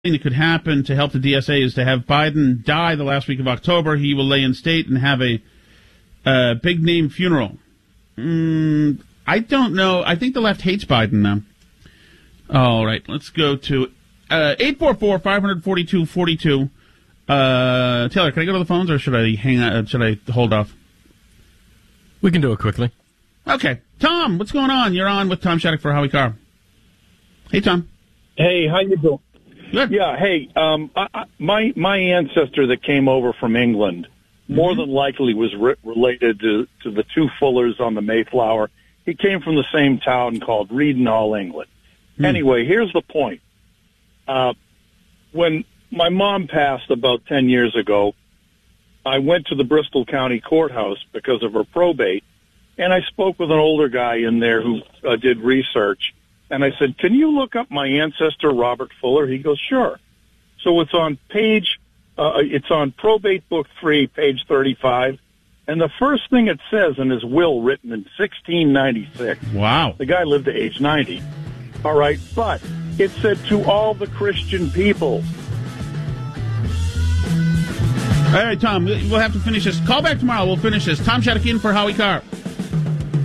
thing that could happen to help the DSA is to have Biden die the last week of October. He will lay in state and have a big name funeral. I don't know. I think the left hates Biden now. All right, let's go to 844-542-42. Taylor, can I go to the phones, or should I should I hold off? We can do it quickly. Okay. Tom, what's going on? You're on with Tom Shattuck for Howie Carr. Hey, Tom. Hey, how you doing? Good. Yeah, hey, my ancestor that came over from England more than likely was related to the two Fullers on the Mayflower. He came from the same town called Readinghall, England. Anyway, here's the point. When my mom passed about 10 years ago, I went to the Bristol County Courthouse because of her probate, and I spoke with an older guy in there who did research. And I said, can you look up my ancestor, Robert Fuller? He goes, sure. So it's on it's on Probate Book 3, page 35. And the first thing it says in his will written in 1696. Wow. The guy lived to age 90. All right. But it said to all the Christian people. All right, Tom, we'll have to finish this. Call back tomorrow. We'll finish this. Tom Shattuck in for Howie Carr.